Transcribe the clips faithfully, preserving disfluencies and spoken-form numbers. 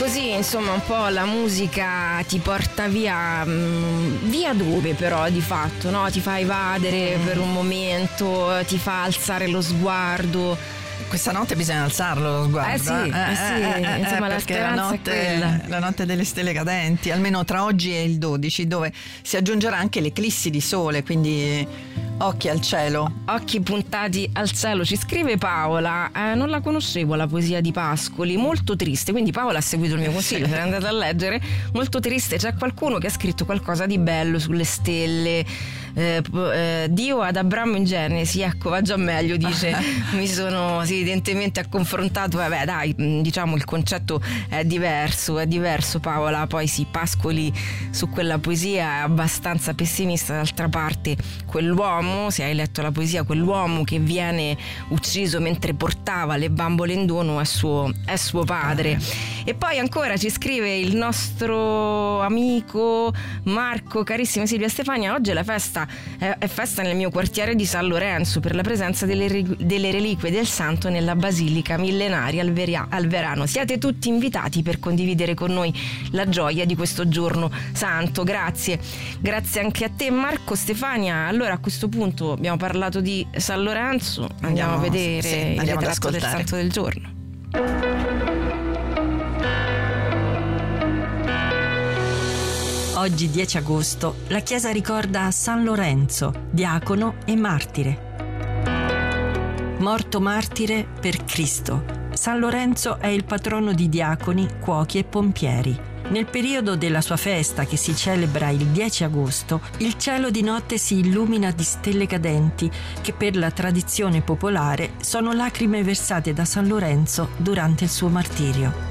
così, insomma, un po' la musica ti porta via, mh, via dove però di fatto, no? Ti fa evadere per un momento, ti fa alzare lo sguardo. Questa notte bisogna alzarlo lo sguardo. Eh sì, eh, eh, sì. Eh, insomma, eh, la speranza la notte, è quella. La notte delle stelle cadenti, almeno tra oggi e il dodici, dove si aggiungerà anche l'eclissi di sole, quindi occhi al cielo. Occhi puntati al cielo, ci scrive Paola. Eh, non la conoscevo la poesia di Pascoli, molto triste, quindi Paola ha seguito il mio consiglio, se è andata a leggere. Molto triste, c'è qualcuno che ha scritto qualcosa di bello sulle stelle. Eh, eh, Dio ad Abramo in Genesi, ecco, va già meglio, dice. Mi sono sì, evidentemente confrontato. Vabbè, dai, diciamo il concetto è diverso, è diverso, Paola. Poi sì, Pascoli su quella poesia è abbastanza pessimista. D'altra parte, quell'uomo, se hai letto la poesia, quell'uomo che viene ucciso mentre portava le bambole in dono è suo, è suo padre. E poi ancora ci scrive il nostro amico Marco: carissima Silvia Stefania, oggi è la festa è festa nel mio quartiere di San Lorenzo per la presenza delle, delle reliquie del santo nella basilica millenaria al, Veria, al Verano. Siete tutti invitati per condividere con noi la gioia di questo giorno santo. Grazie, grazie anche a te Marco. Stefania, allora a questo punto abbiamo parlato di San Lorenzo, andiamo, andiamo a vedere sì, il ritratto del santo del giorno. Oggi dieci agosto la Chiesa ricorda San Lorenzo, diacono e martire. Morto martire per Cristo, San Lorenzo è il patrono di diaconi, cuochi e pompieri. Nel periodo della sua festa, che si celebra il dieci agosto, il cielo di notte si illumina di stelle cadenti, che per la tradizione popolare sono lacrime versate da San Lorenzo durante il suo martirio.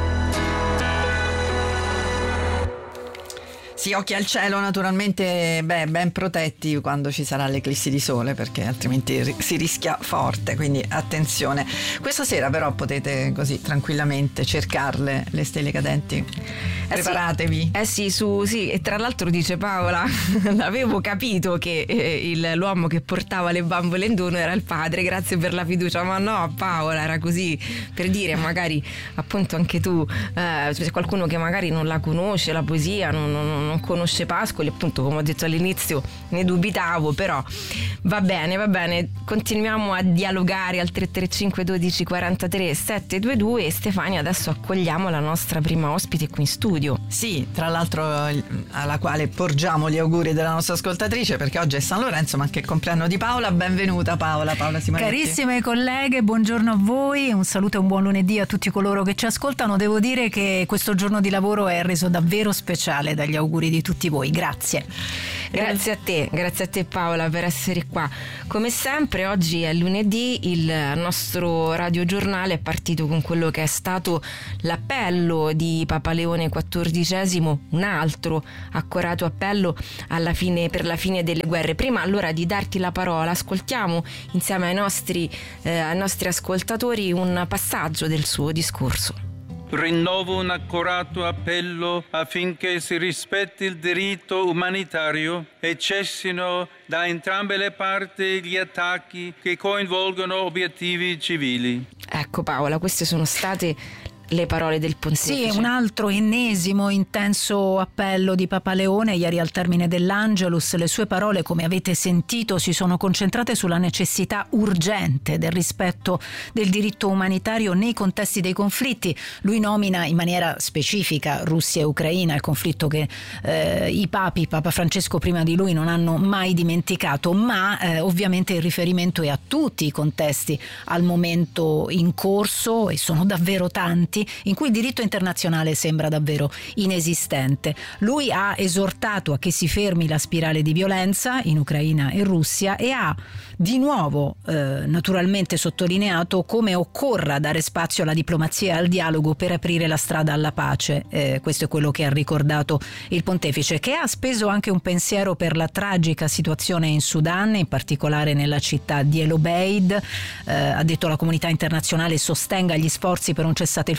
Sì, occhi al cielo naturalmente, beh, ben protetti quando ci sarà l'eclissi di sole, perché altrimenti si rischia forte, quindi attenzione. Questa sera però potete così tranquillamente cercarle le stelle cadenti. Preparatevi. Eh sì, eh sì, su, sì, e tra l'altro dice Paola, avevo capito che eh, il, l'uomo che portava le bambole in dono era il padre, grazie per la fiducia. Ma no, Paola, era così per dire, magari appunto anche tu, eh, c'è qualcuno che magari non la conosce, la poesia, non, non non conosce Pascoli, appunto, come ho detto all'inizio ne dubitavo, però va bene, va bene, continuiamo a dialogare al tre tre cinque dodici quarantatré settecentoventidue. E Stefania, adesso accogliamo la nostra prima ospite qui in studio. Sì, tra l'altro alla quale porgiamo gli auguri della nostra ascoltatrice, perché oggi è San Lorenzo, ma anche il compleanno di Paola. Benvenuta Paola, Paola Simonetti. Carissime colleghe, buongiorno a voi, un saluto e un buon lunedì a tutti coloro che ci ascoltano. Devo dire che questo giorno di lavoro è reso davvero speciale dagli auguri di tutti voi, grazie. Grazie a te, grazie a te Paola per essere qua. Come sempre oggi è lunedì, il nostro radiogiornale è partito con quello che è stato l'appello di Papa Leone quattordicesimo, un altro accorato appello alla fine, per la fine delle guerre. Prima allora di darti la parola, ascoltiamo insieme ai nostri, eh, ai nostri ascoltatori un passaggio del suo discorso. Rinnovo un accorato appello affinché si rispetti il diritto umanitario e cessino da entrambe le parti gli attacchi che coinvolgono obiettivi civili. Ecco Paola, queste sono state le parole del pontefice. Sì, un altro ennesimo intenso appello di Papa Leone ieri al termine dell'Angelus. Le sue parole, come avete sentito, si sono concentrate sulla necessità urgente del rispetto del diritto umanitario nei contesti dei conflitti. Lui nomina in maniera specifica Russia e Ucraina, il conflitto che eh, i papi, Papa Francesco prima di lui, non hanno mai dimenticato, ma eh, ovviamente il riferimento è a tutti i contesti al momento in corso, e sono davvero tanti, in cui il diritto internazionale sembra davvero inesistente. Lui ha esortato a che si fermi la spirale di violenza in Ucraina e Russia e ha di nuovo eh, naturalmente sottolineato come occorra dare spazio alla diplomazia e al dialogo per aprire la strada alla pace. Eh, questo è quello che ha ricordato il pontefice, che ha speso anche un pensiero per la tragica situazione in Sudan, in particolare nella città di El Obeid. Eh, ha detto la comunità internazionale sostenga gli sforzi per un cessate il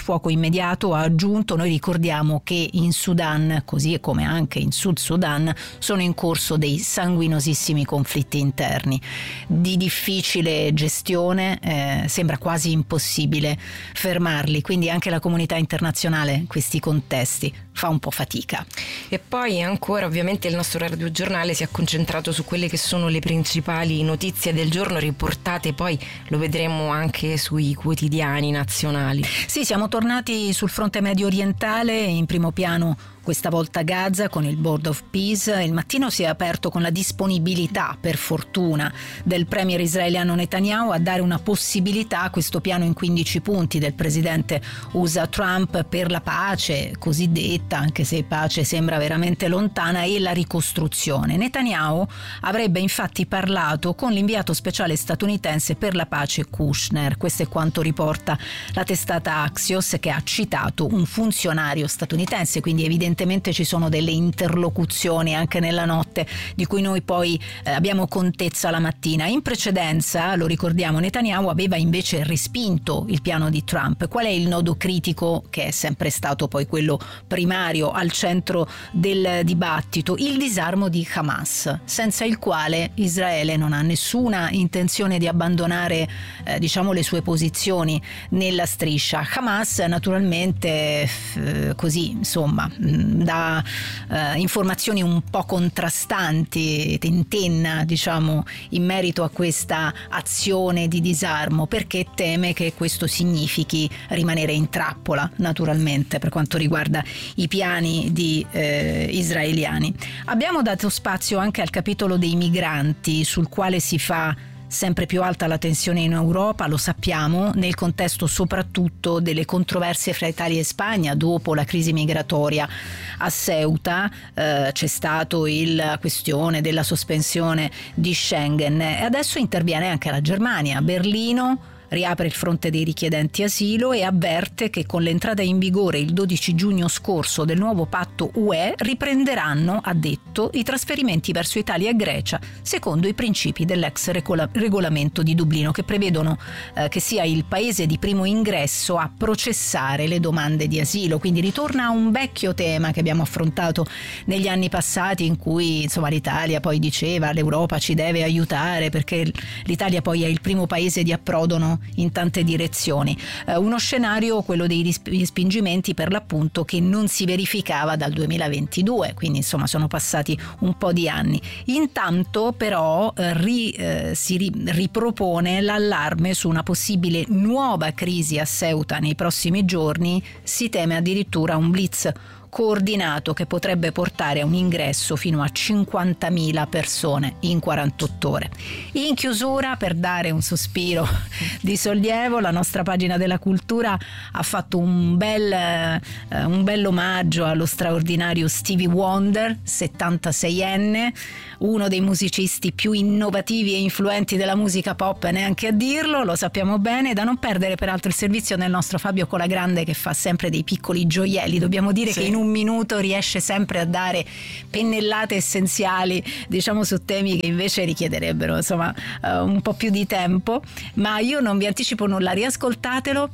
fuoco immediato, ha aggiunto. Noi ricordiamo che in Sudan, così come anche in Sud Sudan, sono in corso dei sanguinosissimi conflitti interni di difficile gestione, eh, sembra quasi impossibile fermarli, quindi anche la comunità internazionale in questi contesti fa un po' fatica. E poi ancora ovviamente il nostro radiogiornale si è concentrato su quelle che sono le principali notizie del giorno, riportate poi, lo vedremo, anche sui quotidiani nazionali. Sì, siamo tornati sul fronte medio orientale, in primo piano questa volta Gaza con il Board of Peace. Il mattino si è aperto con la disponibilità, per fortuna, del premier israeliano Netanyahu a dare una possibilità a questo piano in quindici punti del presidente U S A Trump per la pace cosiddetta, anche se pace sembra veramente lontana, e la ricostruzione. Netanyahu avrebbe infatti parlato con l'inviato speciale statunitense per la pace Kushner. Questo è quanto riporta la testata Axios, che ha citato un funzionario statunitense, quindi evidentemente Evidentemente ci sono delle interlocuzioni anche nella notte di cui noi poi eh, abbiamo contezza la mattina. In precedenza, lo ricordiamo, Netanyahu aveva invece respinto il piano di Trump. Qual è il nodo critico, che è sempre stato poi quello primario al centro del dibattito? Il disarmo di Hamas, senza il quale Israele non ha nessuna intenzione di abbandonare eh, diciamo le sue posizioni nella striscia. Hamas naturalmente eh, così insomma da eh, informazioni un po' contrastanti, tentenna diciamo in merito a questa azione di disarmo, perché teme che questo significhi rimanere in trappola naturalmente per quanto riguarda i piani di eh, israeliani. Abbiamo dato spazio anche al capitolo dei migranti, sul quale si fa sempre più alta la tensione in Europa, lo sappiamo, nel contesto soprattutto delle controversie fra Italia e Spagna dopo la crisi migratoria a Ceuta. Eh, c'è stato il, la questione della sospensione di Schengen e adesso interviene anche la Germania. Berlino riapre il fronte dei richiedenti asilo e avverte che con l'entrata in vigore il dodici giugno scorso del nuovo patto U E riprenderanno, ha detto, i trasferimenti verso Italia e Grecia secondo i principi dell'ex regola- regolamento di Dublino, che prevedono eh, che sia il paese di primo ingresso a processare le domande di asilo. Quindi ritorna a un vecchio tema che abbiamo affrontato negli anni passati, in cui insomma l'Italia poi diceva l'Europa ci deve aiutare perché l'Italia poi è il primo paese di approdo, no? In tante direzioni. Eh, uno scenario, quello dei respingimenti, per l'appunto, che non si verificava dal duemilaventidue, quindi insomma sono passati un po' di anni. Intanto però eh, ri, eh, si ri, ripropone l'allarme su una possibile nuova crisi a Ceuta nei prossimi giorni. Si teme addirittura un blitz coordinato che potrebbe portare a un ingresso fino a cinquantamila persone in quarantotto ore. In chiusura, per dare un sospiro di sollievo, la nostra pagina della cultura ha fatto un bel, eh, un bel omaggio allo straordinario Stevie Wonder, settantaseienne, uno dei musicisti più innovativi e influenti della musica pop, neanche a dirlo, lo sappiamo bene. Da non perdere peraltro il servizio del nostro Fabio Colagrande, che fa sempre dei piccoli gioielli. Dobbiamo dire sì, che in un minuto riesce sempre a dare pennellate essenziali, diciamo, su temi che invece richiederebbero insomma uh, un po' più di tempo. Ma io non vi anticipo nulla, riascoltatelo,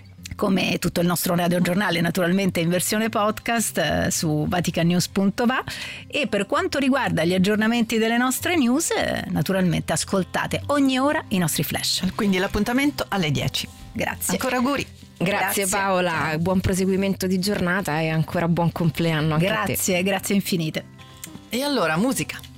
come tutto il nostro radiogiornale naturalmente in versione podcast eh, su vatican news punto va. E per quanto riguarda gli aggiornamenti delle nostre news, eh, naturalmente ascoltate ogni ora i nostri flash. Quindi l'appuntamento alle dieci. Grazie. Ancora auguri. Grazie, grazie Paola, buon proseguimento di giornata e ancora buon compleanno anche grazie, a te. Grazie infinite. E allora musica.